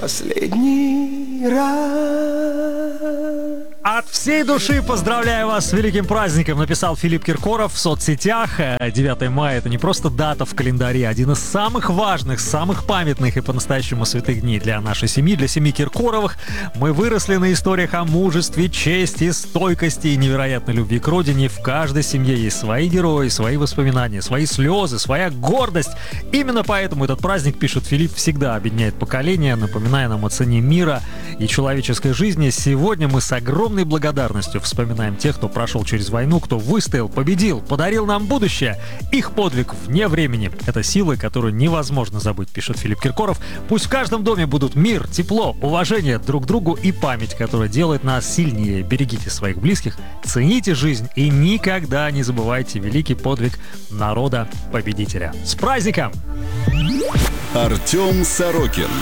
последний раз. От всей души поздравляю вас с великим праздником, написал Филипп Киркоров в соцсетях. 9 мая — это не просто дата в календаре, один из самых важных, самых памятных и по-настоящему святых дней для нашей семьи, для семьи Киркоровых. Мы выросли на историях о мужестве, чести, стойкости и невероятной любви к родине. В каждой семье есть свои герои, свои воспоминания, свои слезы, своя гордость. Именно поэтому этот праздник, пишет Филипп, всегда объединяет поколения, напоминая нам о цене мира и человеческой жизни. Сегодня мы с огромной благодарностью вспоминаем тех, кто прошел через войну, кто выстоял, победил, подарил нам будущее. Их подвиг вне времени — это силы, которую невозможно забыть, пишет Филипп Киркоров. Пусть в каждом доме будут мир, тепло, уважение друг к другу и память, которая делает нас сильнее. Берегите своих близких, цените жизнь и никогда не забывайте великий подвиг народа-победителя. С праздником! Артем Сорокин.